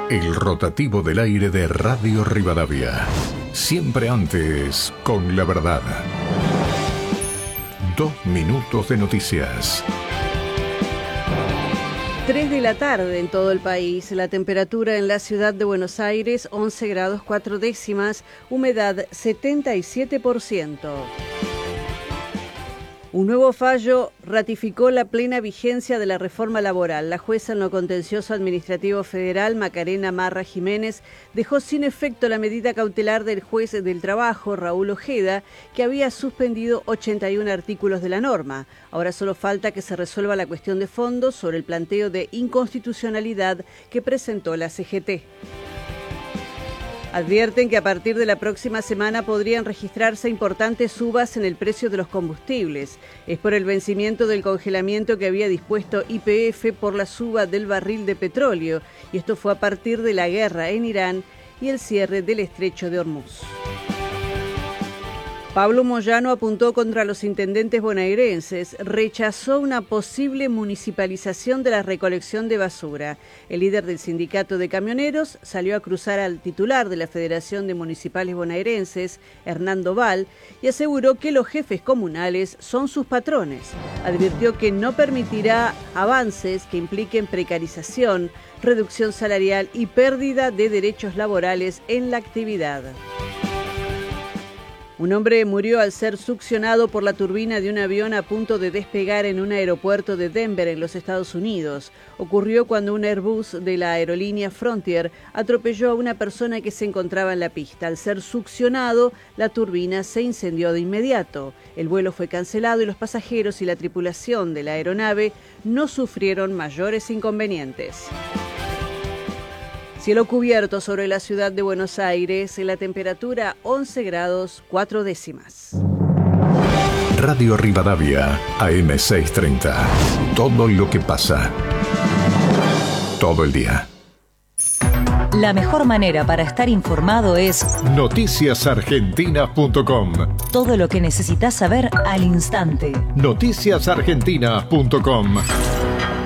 El rotativo del aire de Radio Rivadavia. Siempre antes, con la verdad. 2 minutos de noticias. 3 de la tarde en todo el país. La temperatura en la ciudad de Buenos Aires, 11 grados 4 décimas, humedad 77%. Un nuevo fallo ratificó la plena vigencia de la reforma laboral. La jueza en lo contencioso administrativo federal, Macarena Marra Jiménez, dejó sin efecto la medida cautelar del juez del trabajo, Raúl Ojeda, que había suspendido 81 artículos de la norma. Ahora solo falta que se resuelva la cuestión de fondo sobre el planteo de inconstitucionalidad que presentó la CGT. Advierten que a partir de la próxima semana podrían registrarse importantes subas en el precio de los combustibles. Es por el vencimiento del congelamiento que había dispuesto YPF por la suba del barril de petróleo, y esto fue a partir de la guerra en Irán y el cierre del estrecho de Hormuz. Pablo Moyano apuntó contra los intendentes bonaerenses, rechazó una posible municipalización de la recolección de basura. El líder del sindicato de camioneros salió a cruzar al titular de la Federación de Municipales Bonaerenses, Hernando Val, y aseguró que los jefes comunales son sus patrones. Advirtió que no permitirá avances que impliquen precarización, reducción salarial y pérdida de derechos laborales en la actividad. Un hombre murió al ser succionado por la turbina de un avión a punto de despegar en un aeropuerto de Denver, en los Estados Unidos. Ocurrió cuando un Airbus de la aerolínea Frontier atropelló a una persona que se encontraba en la pista. Al ser succionado, la turbina se incendió de inmediato. El vuelo fue cancelado y los pasajeros y la tripulación de la aeronave no sufrieron mayores inconvenientes. Cielo cubierto sobre la ciudad de Buenos Aires, la temperatura 11 grados 4 décimas. Radio Rivadavia, AM 630. Todo lo que pasa. Todo el día. La mejor manera para estar informado es noticiasargentinas.com. Todo lo que necesitas saber al instante. Noticiasargentinas.com.